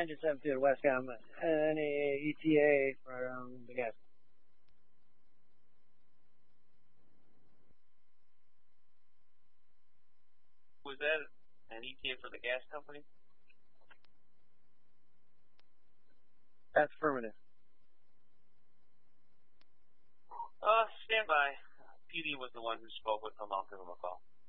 Engine 72 at Westcom. Any ETA for the gas? Was that an ETA for the gas company? That's affirmative. Stand by. PD was the one who spoke with him. I'll give him a call.